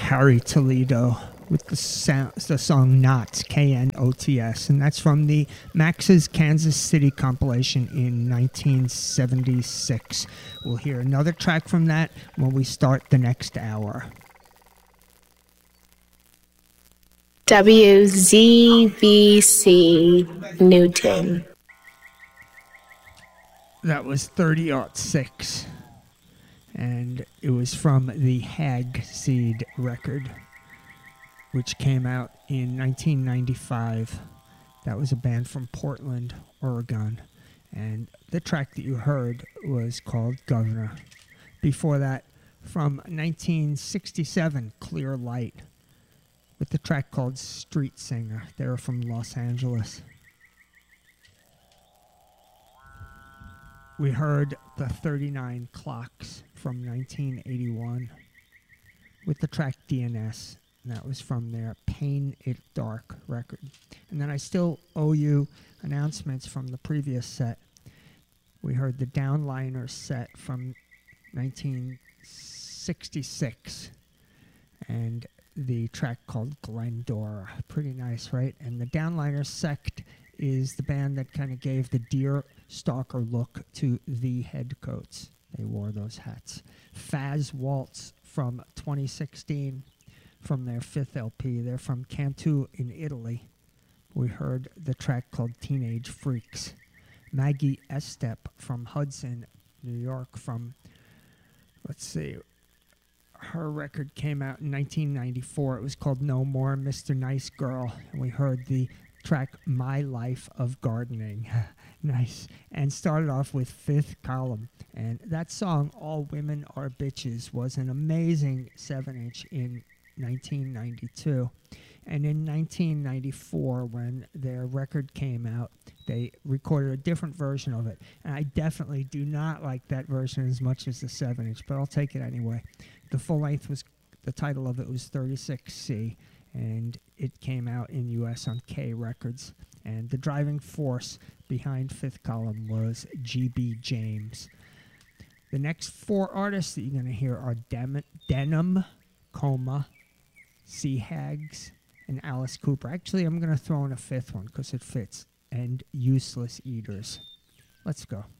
Harry Toledo with the song Knots, Knots, and that's from the Max's Kansas City compilation in 1976. We'll hear another track from that when we start the next hour. WZVC Newton. That was 30-06, and it was from the Hag Seed record, which came out in 1995. That was a band from Portland, Oregon, and the track that you heard was called Governor. Before that, from 1967, Clear Light, with the track called Street Singer. They were from Los Angeles. We heard the 39 Clocks from 1981 with the track DNS, and that was from their Pain It Dark record. And then I still owe you announcements from the previous set. We heard the Downliners set from 1966 and the track called Glendora. Pretty nice, right? And the Downliners sect is the band that kind of gave the Deer Stalker look to the Headcoats. They wore those hats. Faz Waltz from 2016 from their fifth LP. They're from Cantu in Italy. We heard the track called Teenage Freaks. Maggie Estep from Hudson, New York from, let's see, her record came out in 1994. It was called No More Mr. Nice Girl. And we heard the track My Life of Gardening. Nice. And started off with Fifth Column. And that song, All Women Are Bitches, was an amazing 7-inch in 1992. And in 1994, when their record came out, they recorded a different version of it. And I definitely do not like that version as much as the 7-inch, but I'll take it anyway. The full length was, the title of it was 36C, and it came out in U.S. on K Records. And the driving force behind Fifth Column was G.B. James. The next four artists that you're going to hear are Denim, Coma, Sea Hags, and Alice Cooper. Actually, I'm going to throw in a fifth one because it fits. And Useless Eaters. Let's go.